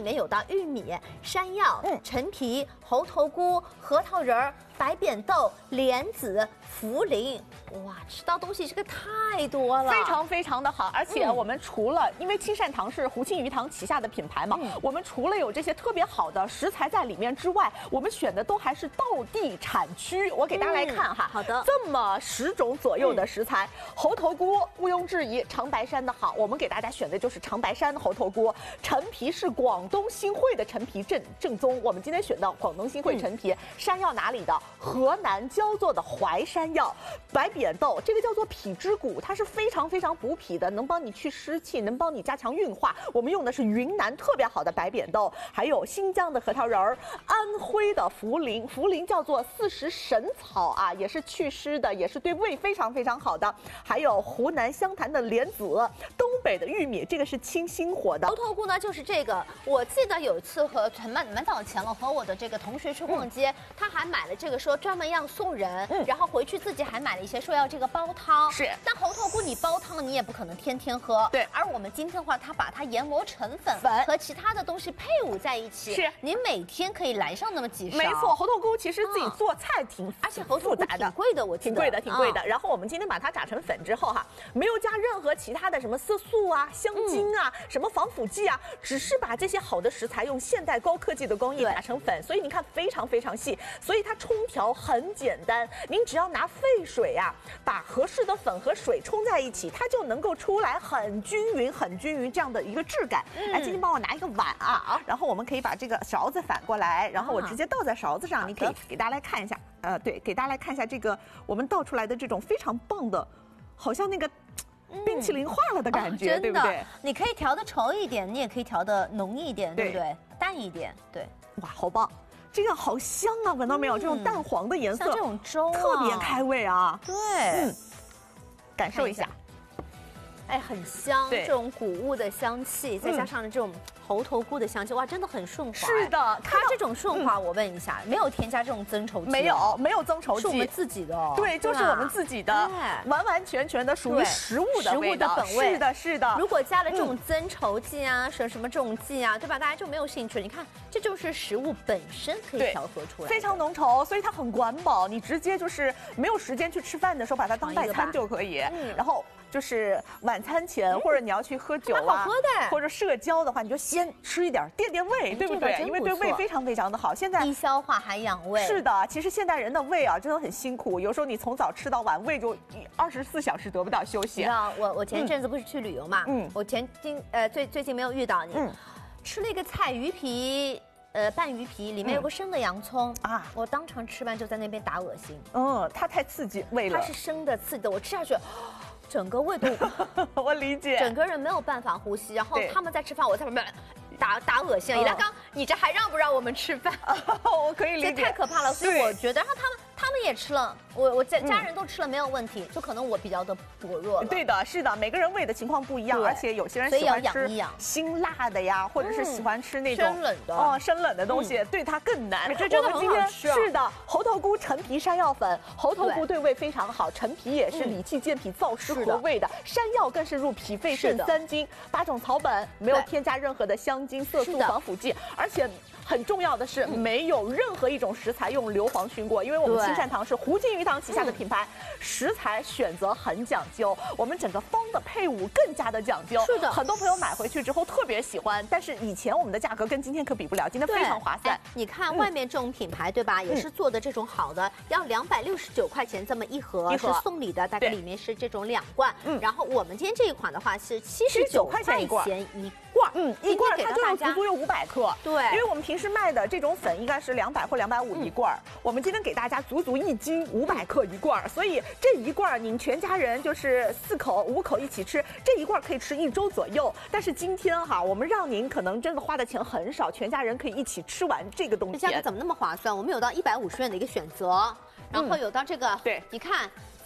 面有到玉米、山药、陈皮、猴头菇、核桃仁儿、白扁豆、莲子、茯苓。哇，吃到东西这个太多了， 非常的好。而且我们除了因为亲善堂是胡庆余堂旗下的品牌嘛，我们除了有这些特别好的食材在里面之外，我们选的都还是道地产区。我给大家来看哈， 好的， 这么10种左右的食材，猴头菇毋庸置疑，长白山的好，我们给大家选的就是长白山的猴头菇。陈皮是广东新会的陈皮正宗，我们今天选到广东新会陈皮。山药哪里的？河南焦作的淮山药。白扁豆这个叫做脾之谷，它是非常补脾的，能帮你去湿气，能帮你加强运化。我们用的是云南特别好的白扁豆，还有新疆的核桃仁儿，安徽的茯苓叫做40神草啊，也是祛湿的，也是对胃非常好的。还有湖南湘潭的莲子，东北的玉米，这个是清心火的。 猴头菇呢，就是这个。我记得有一次和蛮早前了，和我的这个同学去逛街，他还买了这个说专门要送人，然后回去自己还买了一些说要这个煲汤。 是， 但猴头菇你煲汤你也不可能天天喝。 对， 而我们今天的话，它把它研磨成粉和其他的东西配伍在一起， 是你每天可以来上那么几勺。 没错，猴头菇其实自己做菜而且猴头菇挺贵的，我记得挺贵的。然后我们今天把它炸成粉之后哈，没有加任何其他的什么色素啊、香精啊、什么防腐剂啊，只是把这些好的食材用现代高科技的工艺打成粉，所以你看非常细，所以它冲调很简单，您只要拿沸水啊，把合适的粉和水冲在一起，它就能够出来很均匀这样的一个质感。来，晶晶帮我拿一个碗啊，然后我们可以把这个勺子反过来，然后我直接倒在勺子上，你可以给大家来看一下，对，给大家来看一下这个我们倒出来的这种非常棒的，好像那个冰淇淋化了的感觉，对不对？ 你可以调的稠一点，你也可以调的浓一点，对不对？淡一点，对。 哇，好棒！这个好香啊，闻到没有？这种淡黄的颜色， 像这种粥特别开胃啊。 对， 感受一下。 哎，很香，这种谷物的香气，再加上这种猴头菇的香气，哇，真的很顺滑。 是的， 它这种顺滑，我问一下，没有添加这种增稠剂？ 没有增稠剂， 是我们自己的哦。 对，就是我们自己的，完全的属于食物的味道， 本味。 是的。 如果加了这种增稠剂啊，什么这种剂啊，对吧？大家就没有兴趣。你看，这就是食物本身可以调和出来， 非常浓稠，所以它很管饱。你直接就是没有时间去吃饭的时候，把它当代餐就可以。然后就是晚餐前，或者你要去喝酒啊， 好喝的， 或者社交的话，你就先吃一点，垫胃，对不对？因为对胃非常的好。现在低消化还养胃。 是的，其实现代人的胃啊，真的很辛苦。有时候你从早吃到晚，胃就24小时得不到休息。 你知道我前阵子不是去旅游嘛？我最近没有遇到你，吃了一个菜鱼皮。拌鱼皮里面有个生的洋葱啊，我当场吃完就在那边打恶心。 它太刺激胃了。 它是生的刺激的，我吃下去，整个胃都我理解， 整个人没有办法呼吸。然后他们在吃饭，我在旁边打恶心。李大刚，你这还让不让我们吃饭？ 我可以理解， 这太可怕了。所以我觉得，然后他们也吃了，我家人都吃了没有问题，就可能我比较的薄弱了。 对的，是的，每个人胃的情况不一样，而且有些人喜欢吃辛辣的呀，或者是喜欢吃那种生冷的东西，对它更难。 这真的很好吃。 是的，猴头菇、陈皮、山药粉，猴头菇对胃非常好，陈皮也是理气健脾、燥湿和胃的，山药更是入脾肺肾3经，8种草本，没有添加任何的香精、色素、防腐剂，而且。很重要的是，没有任何一种食材用硫磺熏过，因为我们亲善堂是胡庆余堂旗下的品牌，食材选择很讲究，我们整个方的配伍更加的讲究。 是的， 很多朋友买回去之后特别喜欢，但是以前我们的价格跟今天可比不了，今天非常划算。 你看外面这种品牌对吧，也是做的这种好的，要269块钱这么一盒，是送礼的，大概里面是这种2罐。然后我们今天这一款的话是79块钱一罐。 一罐它就有足足有500克。 对， 因为我们平时卖的这种粉应该是200或250一罐，我们今天给大家足足1斤500克一罐，所以这一罐您全家人就是4口5口一起吃，这一罐可以吃1周左右。但是今天哈，我们让您可能真的花的钱很少，全家人可以一起吃完这个东西。 这价格怎么那么划算？我们有到150元的一个选择，然后有到这个， 对， 你看。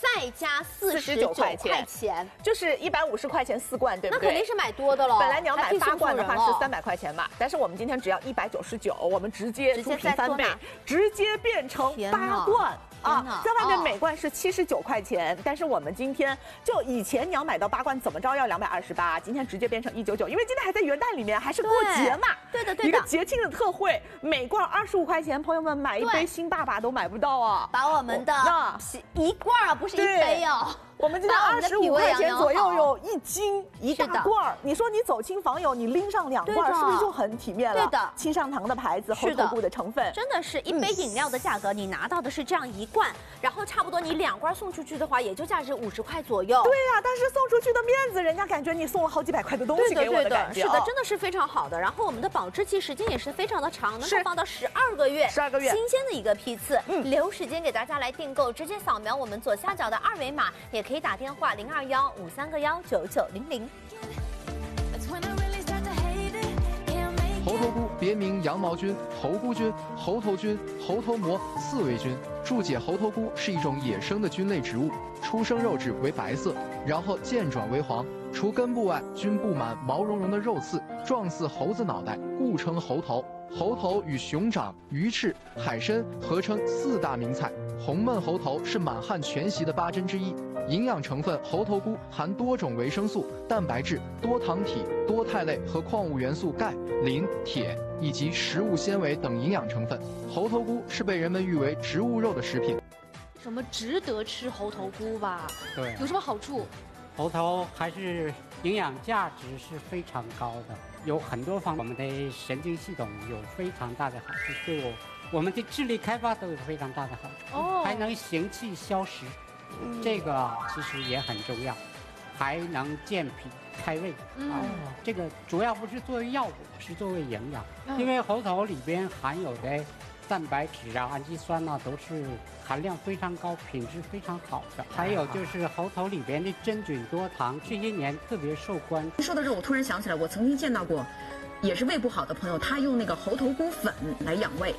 再加49块钱， 就是150块钱4罐，对不对？ 那肯定是买多的了。 本来你要买8罐的话是300块钱嘛，但是我们今天只要199，我们直接猪皮翻倍，直接变成8罐。在外面每罐是79块钱，但是我们今天就以前你要买到8罐怎么着要228，今天直接变成199，因为今天还在元旦里面，还是过节嘛。 对的， 一个节庆的特惠，每罐25块钱，朋友们买一杯新爸爸都买不到啊！ 把我们的一罐啊，不是一杯哦。 我们今天25块钱左右有1斤1大罐，你说你走亲访友，你拎上2罐，是不是就很体面了？ 对的， 青上堂的牌子，猴头菇的成分， 真的是一杯饮料的价格，你拿到的是这样1罐，然后差不多你2罐送出去的话，也就价值50块左右。 对呀，但是送出去的面子，人家感觉你送了好几百块的东西给我的感觉。 是的，真的是非常好的。然后我们的保质期时间也是非常的长，能够放到12个月 ，12个月， 新鲜的一个批次。留时间给大家来订购，直接扫描我们左下角的2维码，也可以打电话0215319900。 猴头菇别名羊毛菌、猴菇菌、猴头菌、猴头膜、刺猬菌。注解：猴头菇是一种野生的菌类植物，出生肉质为白色，然后渐转为黄。除根部外，均布满毛茸茸的肉刺，状似猴子脑袋，故称猴头。猴头与熊掌、鱼翅、海参合称4大名菜。红焖猴头是满汉全席的8珍之一。营养成分：猴头菇含多种维生素、蛋白质、多糖体、多肽类和矿物元素钙、磷、铁以及食物纤维等营养成分。猴头菇是被人们誉为植物肉的食品。 什么值得吃猴头菇吧？ 对， 有什么好处？ 猴头还是营养价值是非常高的，有很多方面，我们的神经系统有非常大的好处，对我们的智力开发都有非常大的好处，还能行气消食。这个其实也很重要，还能健脾开胃。这个主要不是作为药物，是作为营养。因为猴头里边含有的蛋白质啊、氨基酸啊，都是含量非常高、品质非常好的。还有就是猴头里边的真菌多糖，这些年特别受关注。 您说的这，我突然想起来，我曾经见到过，也是胃不好的朋友，他用那个猴头菇粉来养胃。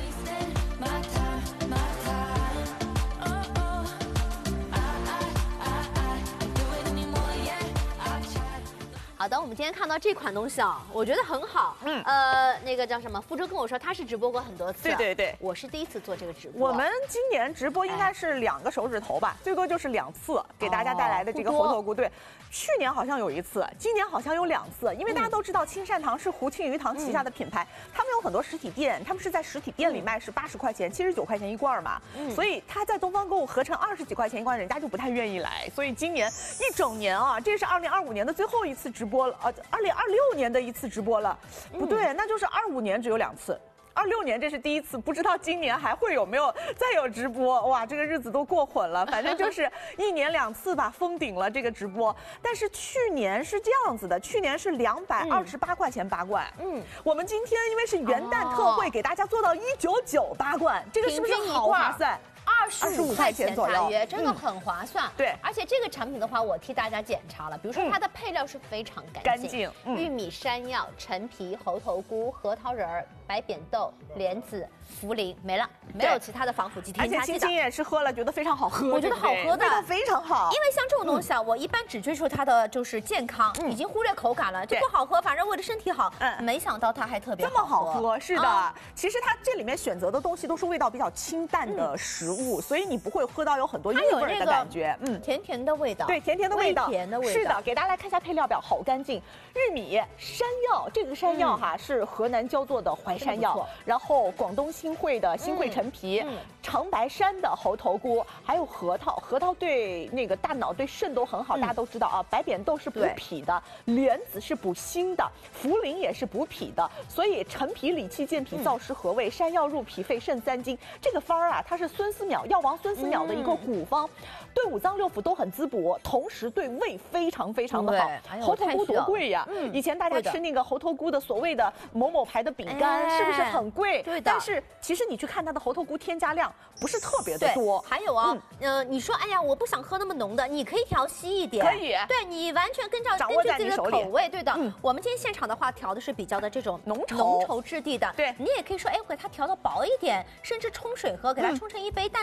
好的，我们今天看到这款东西啊，我觉得很好。那个叫什么？福州跟我说他是直播过很多次。 对， 我是第一次做这个直播。 我们今年直播应该是2个手指头吧，最多就是2次给大家带来的这个猴头菇。对，去年好像有1次，今年好像有2次。因为大家都知道青善堂是胡庆余堂旗下的品牌，他们有很多实体店，他们是在实体店里卖是80块钱、79块钱1罐嘛，所以他在东方购物合成20几块钱1罐，人家就不太愿意来。所以今年一整年啊，这是2025年的最后一次直播了，2026年的1次直播了，不对，那就是25年只有2次。26年这是第1次，不知道今年还会有没有再有直播？哇，这个日子都过混了，反正就是1年2次吧，封顶了这个直播。但是去年是这样子的，去年是228块钱8罐，我们今天因为是元旦特惠，给大家做到199 8罐，这个是不是好划算？25块钱左右， 真的很划算。 对， 而且这个产品的话，我替大家检查了，比如说它的配料是非常干净，玉米、山药、陈皮、猴头菇、核桃仁儿、白扁豆、莲子、茯苓，没了，没有其他的防腐剂添加剂的。 而且青青也是喝了，觉得非常好喝， 我觉得好喝的， 味道非常好。 因为像这种东西啊，我一般只追求它的就是健康，已经忽略口感了，就不好喝，反正为了身体好。没想到它还特别这么好喝，是的。其实它这里面选择的东西都是味道比较清淡的食物，所以你不会喝到有很多异味的感觉。 甜甜的味道， 对，甜甜的味道， 甜的味道。 是的，给大家来看一下配料表，好干净。玉米、山药，这个山药哈是河南焦作的淮山药，然后广东新会的新会陈皮，长白山的猴头菇，还有核桃。核桃对那个大脑、对肾都很好，大家都知道啊。白扁豆是补脾的，莲子是补心的，茯苓也是补脾的。所以陈皮理气健脾、燥湿和胃，山药入脾肺肾3经。这个方儿啊，它是孙思邈药王孙思邈的一个古方，对5脏6腑都很滋补，同时对胃非常非常的好。猴头菇多贵呀！以前大家吃那个猴头菇的所谓的某某牌的饼干，是不是很贵？ 对的。 但是其实你去看它的猴头菇添加量不是特别的多。 还有啊，你说哎呀，我不想喝那么浓的，你可以调稀一点。 可以。对， 你完全根据自己的口味。对的。我们今天现场的话调的是比较的这种浓稠质地的。 对。 你也可以说，哎，给它调的薄一点，甚至冲水喝，给它冲成一杯淡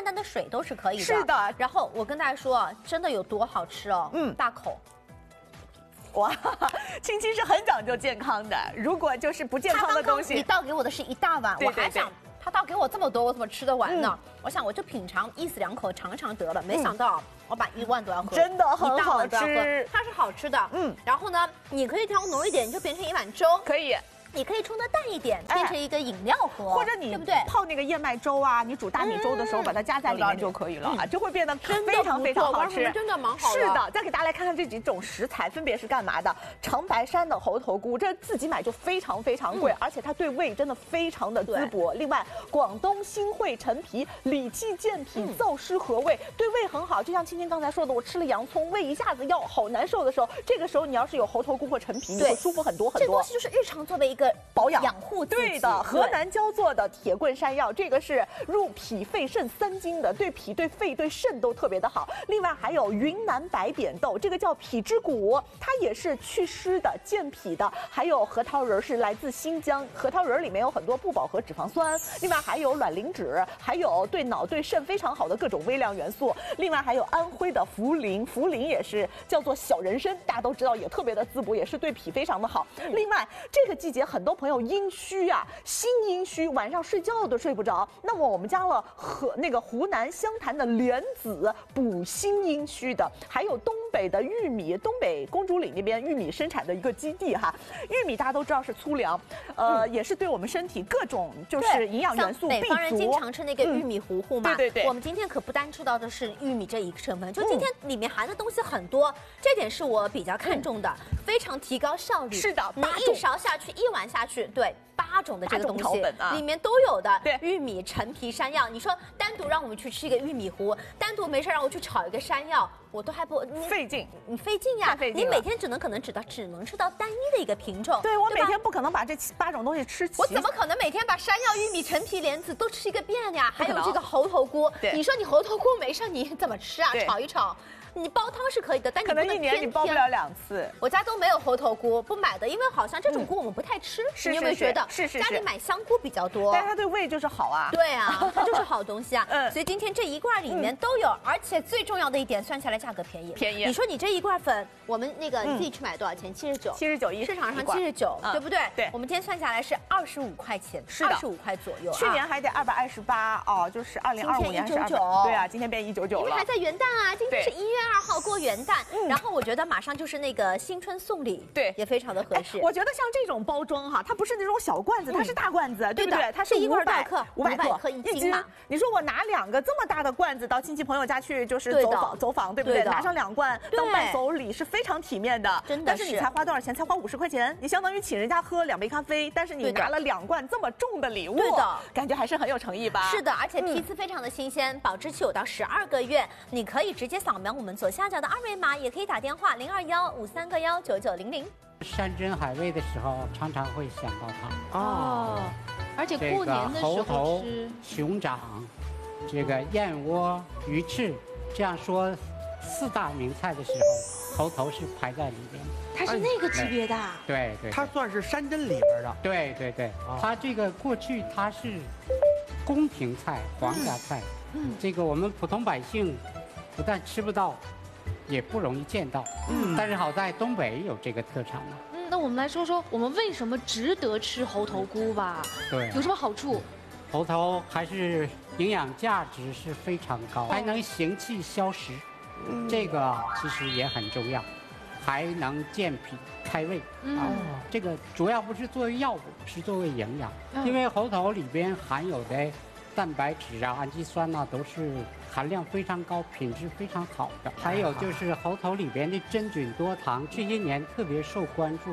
淡的水都是可以的。 是的。 然后我跟大家说，真的有多好吃哦，大口。 哇，青青是很讲究健康的，如果就是不健康的东西， 你倒给我的是一大碗，我还想他倒给我这么多，我怎么吃得完呢？我想我就品尝1死2口尝尝得了，没想到我把1碗都要喝， 真的很好吃， 它是好吃的。然后呢，你可以调浓一点，你就变成一碗粥， 可以。 你可以冲的淡一点，变成一个饮料喝， 或者你对不对？泡那个燕麦粥啊，你煮大米粥的时候把它加在里面就可以了啊，就会变得非常非常好吃， 真的蛮好的。 是的，再给大家来看看这几种食材分别是干嘛的。长白山的猴头菇，这自己买就非常非常贵，而且它对胃真的非常的滋补。另外，广东新会陈皮，理气健脾，燥湿和胃，对胃很好。就像青青刚才说的，我吃了洋葱，胃一下子要好难受的时候，这个时候你要是有猴头菇或陈皮，你会舒服很多很多。 这东西就是日常作为一个保养。 护对的，河南焦作的铁棍山药，这个是入脾肺肾3经的，对脾、对肺、对肾都特别的好。另外还有云南白扁豆，这个叫脾之谷，它也是祛湿的、健脾的。还有核桃仁是来自新疆，核桃仁里面有很多不饱和脂肪酸。另外还有卵磷脂，还有对脑对肾非常好的各种微量元素。另外还有安徽的茯苓，茯苓也是叫做小人参，大家都知道也特别的滋补，也是对脾非常的好。另外这个季节很多朋友阴虚啊，心阴虚，晚上睡觉都睡不着。那么我们加了湖南湘潭的莲子，补心阴虚的，还有东北的玉米，东北公主岭那边玉米生产的一个基地哈。玉米大家都知道是粗粮，也是对我们身体各种就是营养元素备足。 北方人经常吃那个玉米糊糊嘛， 对。 我们今天可不单吃到的是玉米这一个成分，就今天里面含的东西很多，这点是我比较看重的，非常提高效率。 是的， 你1勺下去，1碗下去，对。8种的这个东西里面都有的， 对， 玉米、陈皮、山药。你说单独让我们去吃一个玉米糊，单独没事让我去炒一个山药，我都还不费劲， 你费劲呀！你每天只能吃到单一的一个品种。 对，我每天不可能把这8种东西吃齐。 我怎么可能每天把山药、玉米、陈皮、莲子都吃一个遍呀？还有这个猴头菇，你说你猴头菇没事你怎么吃啊？炒一炒。你煲汤是可以的，但你可能1年你煲不了2次。 我家都没有猴头菇，不买的，因为好像这种菇我们不太吃。你有没有觉得？ 是。 家里买香菇比较多， 但是它对胃就是好啊。 对啊，它就是好东西啊。所以今天这一罐里面都有，而且最重要的一点，算下来价格便宜。 便宜。 你说你这一罐粉，我们那个你自己去买多少钱？79 一， 市场上79，对不对？ 对。 我们今天算下来是25块钱，25块左右。 去年还得228哦，就是2025年是 199。 对啊，今天变199了。 因为还在元旦啊，今天是1月2号过元旦。然后我觉得马上就是那个新春送礼， 对， 也非常的合适。 我觉得像这种包装哈，它不是那种小罐子，它是大罐子，对不对？它是 500克 ，500 克1斤嘛。 你说我拿2个这么大的罐子到亲戚朋友家去，就是走访，对不对？拿上2罐当伴手礼是非常体面的， 真的。 但是你才花多少钱？才花50块钱，你相当于请人家喝2杯咖啡，但是你拿了2罐这么重的礼物， 对的， 感觉还是很有诚意吧？ 是的，而且批次非常的新鲜，保质期有到12个月。你可以直接扫描我们左下角的2维码，也可以打电话021-531-9900。 山珍海味的时候，常常会想到它哦。而且过年的时候吃猴头、熊掌、这个燕窝、鱼翅，这样说4大名菜的时候，猴头是排在里边。 它是那个级别的。 对。 它算是山珍里边的。 对。它这个过去它是宫廷菜、皇家菜，这个我们普通百姓不但吃不到。也不容易见到，但是好在东北有这个特产嘛。 那我们来说说，我们为什么值得吃猴头菇吧？ 对， 有什么好处？ 猴头还是营养价值是非常高，还能行气消食，这个其实也很重要，还能健脾开胃。这个主要不是作为药物，是作为营养，因为猴头里边含有的蛋白质啊、氨基酸啊都是含量非常高、品质非常好的。还有就是猴头里边的真菌多糖，这些年特别受关注。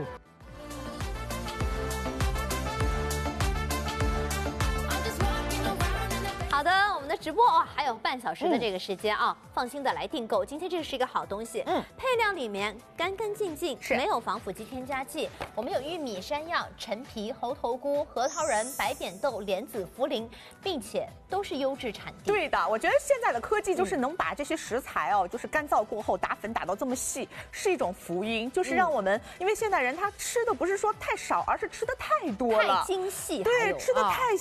好的，我们的直播还有半小时的这个时间啊，放心的来订购。今天这是一个好东西，配料里面干干净净，没有防腐剂添加剂。我们有玉米、山药、陈皮、猴头菇、核桃仁、白扁豆、莲子、茯苓，并且都是优质产地。 对的，我觉得现在的科技就是能把这些食材就是干燥过后打粉打到这么细，是一种福音，就是让我们，因为现代人他吃的不是说太少，而是吃的太多了， 太精细， 对，吃的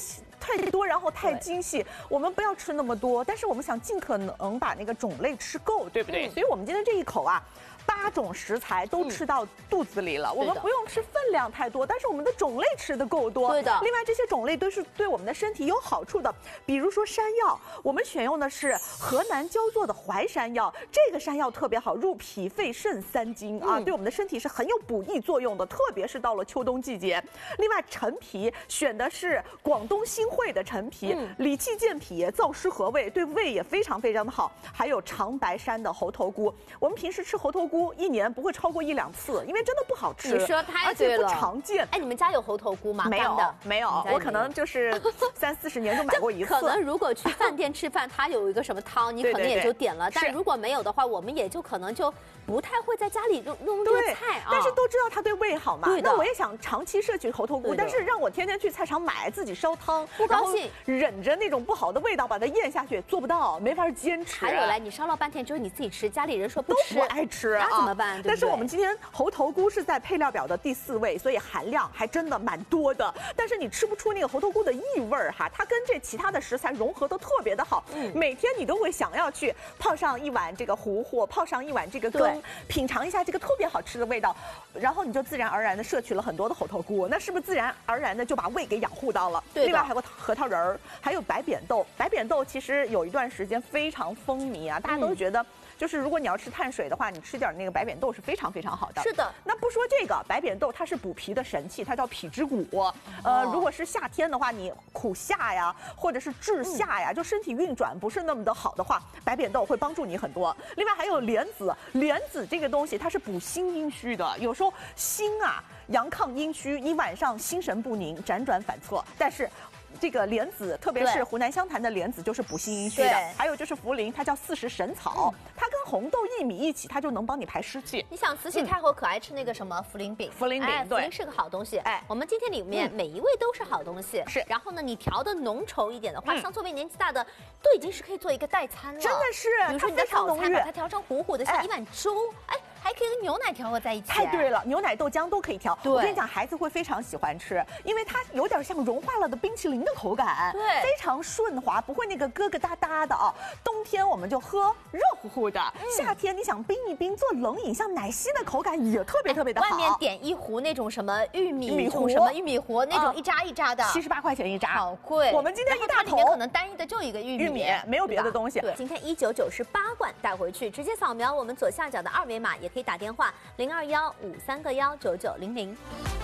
太多，然后太精细，我们不要吃那么多，但是我们想尽可能把那个种类吃够，对不对？所以我们今天这一口啊。8种食材都吃到肚子里了，我们不用吃分量太多，但是我们的种类吃的够多。 对的。 另外这些种类都是对我们的身体有好处的，比如说山药，我们选用的是河南焦作的淮山药，这个山药特别好，入脾肺肾3经啊，对我们的身体是很有补益作用的，特别是到了秋冬季节。另外陈皮选的是广东新会的陈皮，理气健脾、燥湿和胃，对胃也非常非常的好。还有长白山的猴头菇，我们平时吃猴头菇1年不会超过1、2次，因为真的不好吃。 你说太对了， 而且不常见。 哎，你们家有猴头菇吗？ 没有，没有，我可能就是30、40年就买过一次。 可能如果去饭店吃饭，它有一个什么汤，你可能也就点了。但如果没有的话，我们也就可能就不太会在家里弄这个菜啊。 但是都知道它对胃好嘛。 对的。 那我也想长期摄取猴头菇，但是让我天天去菜场买，自己烧汤， 不高兴， 忍着那种不好的味道把它咽下去，做不到，没法坚持。 还有来，你烧了半天之后你自己吃，家里人说不吃， 都不爱吃， 那怎么办？ 但是我们今天猴头菇是在配料表的第4位，所以含量还真的蛮多的。但是你吃不出那个猴头菇的异味儿哈，它跟这其他的食材融合都特别的好。每天你都会想要去泡上一碗这个糊糊，泡上一碗这个羹，品尝一下这个特别好吃的味道，然后你就自然而然的摄取了很多的猴头菇，那是不是自然而然的就把胃给养护到了？ 对。 另外还有核桃仁儿，还有白扁豆。白扁豆其实有一段时间非常风靡啊，大家都觉得。就是如果你要吃碳水的话，你吃点那个白扁豆是非常非常好的。 是的。 那不说这个，白扁豆它是补脾的神器，它叫脾之谷。如果是夏天的话，你苦夏呀，或者是滞夏呀，就身体运转不是那么的好的话，白扁豆会帮助你很多。另外还有莲子，莲子这个东西它是补心阴虚的，有时候心啊阳亢阴虚，你晚上心神不宁，辗转反侧，但是。这个莲子，特别是湖南湘潭的莲子，就是补心阴虚的。还有就是茯苓，它叫40神草，它跟红豆、薏米一起，它就能帮你排湿气。 你想，慈禧太后可爱吃那个什么茯苓饼？ 茯苓饼， 对，茯苓是个好东西。哎，我们今天里面每一味都是好东西。 是。 然后呢，你调的浓稠一点的话，像作为年纪大的，都已经是可以做一个代餐了。 真的是， 比如说你的早餐把它调成糊糊的，像一碗粥，哎。还可以跟牛奶调和在一起。 太对了，牛奶豆浆都可以调。 对， 我跟你讲，孩子会非常喜欢吃，因为它有点像融化了的冰淇淋的口感， 对， 非常顺滑，不会那个疙疙瘩瘩的啊。冬天我们就喝热乎乎的，夏天你想冰一冰做冷饮，像奶昔的口感也特别特别的好。 外面点一壶那种什么玉米糊，什么玉米糊那种一扎一扎的 ，78块钱一扎， 好贵。 我们今天一大头， 里面可能单一的就一个玉米， 没有别的东西。 对，今天1998罐带回去，直接扫描我们左下角的2维码，也可以打电话。0215319900。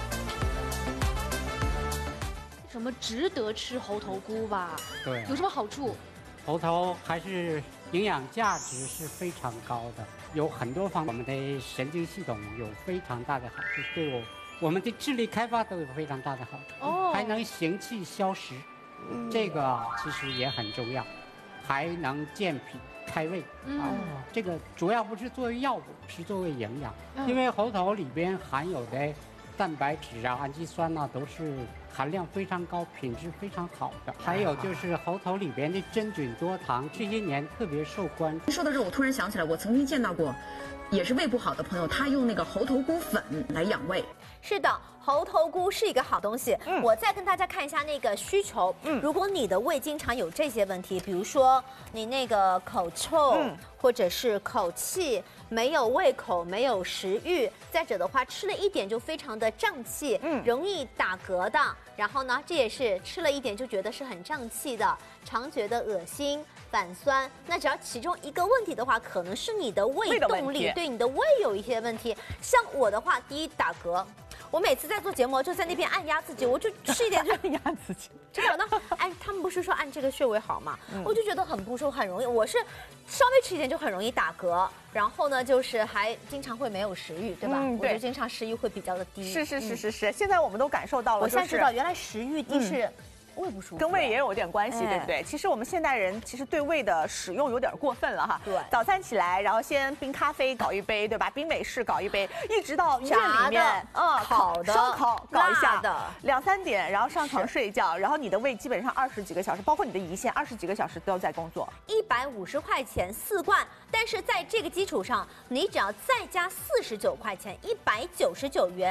什么值得吃猴头菇吧？ 对， 有什么好处？ 猴头还是营养价值是非常高的，有很多方面，我们的神经系统有非常大的好处，对我们的智力开发都有非常大的好处。哦，还能行气消食，这个其实也很重要，还能健脾。开胃这个主要不是作为药物，是作为营养。因为猴头里边含有的蛋白质啊、氨基酸啊，都是含量非常高、品质非常好的。还有就是猴头里边的真菌多糖，这些年特别受关注。 说到这，我突然想起来，我曾经见到过，也是胃不好的朋友，他用那个猴头菇粉来养胃。 是的，猴头菇是一个好东西。我再跟大家看一下那个需求。如果你的胃经常有这些问题，比如说你那个口臭，或者是口气，没有胃口，没有食欲，再者的话吃了一点就非常的胀气，容易打嗝的。然后呢，这也是吃了一点就觉得是很胀气的，常觉得恶心、反酸。那只要其中一个问题的话，可能是你的胃动力，对你的胃有一些问题。像我的话，第一打嗝。我每次在做节目，就在那边按压自己，我就吃一点就按压自己。 真的，哎，他们不是说按这个穴位好吗？我就觉得很不舒服，很容易。我是稍微吃一点就很容易打嗝，然后呢，就是还经常会没有食欲，对吧？我就经常食欲会比较的低。 是。现在我们都感受到了， 我现在知道原来食欲低是。胃不舒服， 跟胃也有点关系，对不对？其实我们现代人其实对胃的使用有点过分了哈。 对， 早餐起来，然后先冰咖啡搞一杯，对吧？冰美式搞一杯，一直到院里面， 烤的、 烧烤搞一下的 ，2、3点，然后上床睡觉，然后你的胃基本上20几个小时，包括你的胰腺20几个小时都在工作。 150块钱4罐，但是在这个基础上，你只要再加49块钱，199元。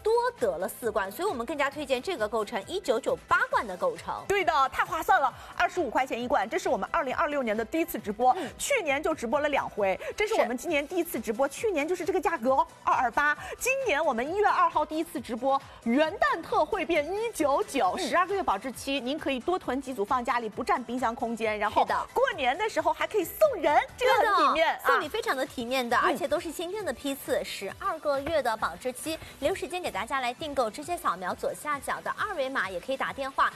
多得了4罐，所以我们更加推荐这个购成1998罐的购成。 对的，太划算了，25块钱1罐。这是我们2026年的第1次直播，去年就直播了2回，这是我们今年第1次直播，去年就是这个价格哦，228。今年我们1月2号第1次直播，元旦特惠变199，12个月保质期，您可以多囤几组放家里，不占冰箱空间。然后过年的时候还可以送人，这个很体面， 送礼非常的体面的，而且都是新鲜的批次，12个月的保质期。留时间给大家来订购，直接扫描左下角的2维码，也可以打电话